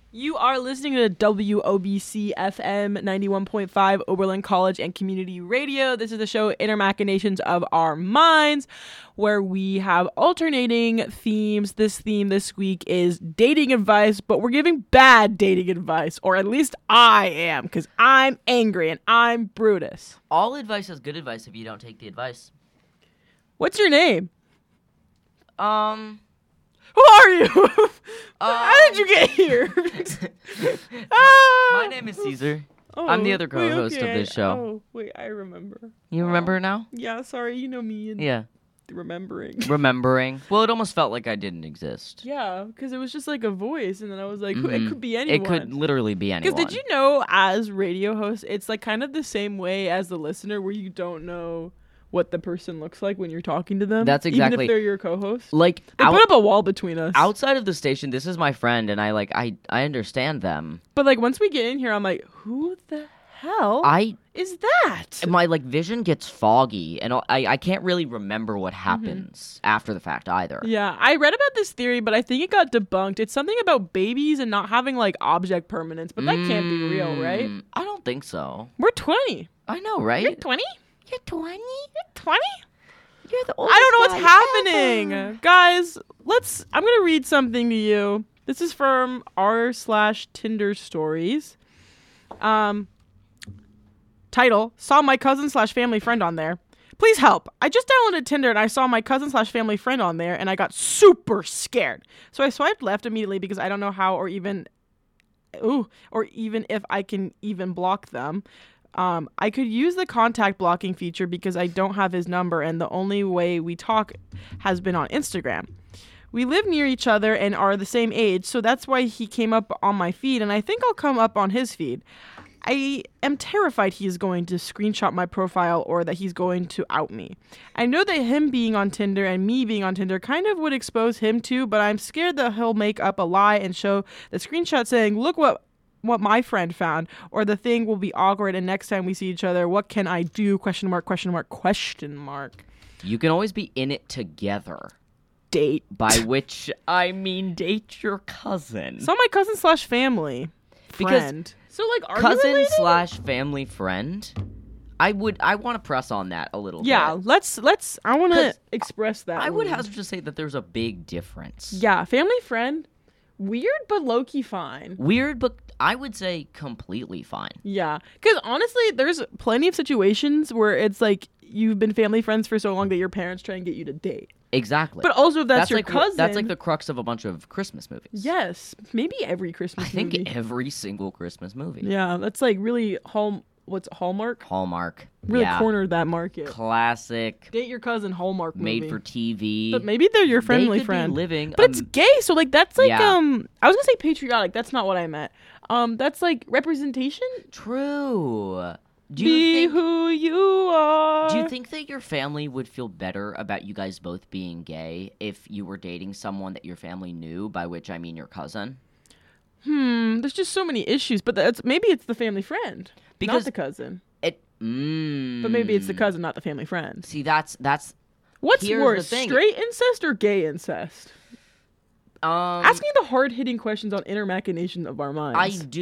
You are listening to WOBC FM 91.5 Oberlin College and Community Radio. This is the show Inner Machinations of Our Minds, where we have alternating themes. This theme this week is dating advice, but we're giving bad dating advice, or at least I am, because I'm angry and I'm Brutus. All advice is good advice if you don't take the advice. What's your name? Who are you? How did you get here? My name is Caesar. I'm the other co-host of this show. Oh, wait, I remember. You remember now? Yeah, sorry, you know me and Yeah. remembering. Well, it almost felt like I didn't exist. Yeah, because it was just like a voice, and then I was like, it could be anyone. It could literally be anyone. Because did you know, as radio hosts, it's like kind of the same way as the listener, where you don't know what the person looks like when you're talking to them. That's exactly. Even if they're your co-host. Like, they put up a wall between us. Outside of the station, this is my friend, and I understand them. But like once we get in here, I'm like, who the hell is that? My vision gets foggy, and I can't really remember what happens after the fact either. Yeah, I read about this theory, but I think it got debunked. It's something about babies and not having object permanence, but that can't be real, right? I don't think so. We're 20. I know, right? You're 20? You're 20? You're 20? You're the oldest I don't know what's happening. Ever. Guys, I'm going to read something to you. This is from r/Tinder stories. Title, saw my cousin/family friend on there. Please help. I just downloaded Tinder and I saw my cousin/family friend on there and I got super scared. So I swiped left immediately because I don't know how or even if I can even block them. I could use the contact blocking feature because I don't have his number and the only way we talk has been on Instagram. We live near each other and are the same age, so that's why he came up on my feed and I think I'll come up on his feed. I am terrified he is going to screenshot my profile or that he's going to out me. I know that him being on Tinder and me being on Tinder kind of would expose him too, but I'm scared that he'll make up a lie and show the screenshot saying, look what my friend found, or the thing will be awkward and next time we see each other, what can I do? Question mark. You can always be in it together. Date. By which I mean date your cousin. So my cousin/family friend. So are cousin/family friend? I want to press on that a little bit. Yeah, let's I want to express that. I would hazard to say that there's a big difference. Yeah, family friend, weird but low-key fine. Weird, but I would say completely fine. Yeah, because honestly, there's plenty of situations where it's you've been family friends for so long that your parents try and get you to date. Exactly. But also if that's your cousin. That's the crux of a bunch of Christmas movies. Yes, maybe every Christmas movie. I think every single Christmas movie. Yeah, that's really what's Hallmark? Hallmark. Really cornered that market. Classic. Date your cousin Hallmark movie. Made for TV. But maybe they're your friendly they could friend. Be living. But it's gay, so that's I was gonna say patriotic. That's not what I meant. That's representation. True. Be who you are. Do you think that your family would feel better about you guys both being gay if you were dating someone that your family knew, by which I mean your cousin? There's just so many issues, but maybe it's the family friend, not the cousin. But maybe it's the cousin, not the family friend. See, that's what's worse, straight incest or gay incest? Asking the hard-hitting questions on Inner Machinations of Our Minds. I do